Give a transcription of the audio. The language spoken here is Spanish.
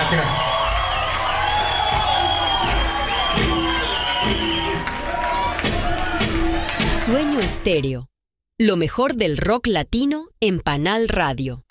Gracias. Sueño Estéreo. Lo mejor del rock latino en Panal Radio.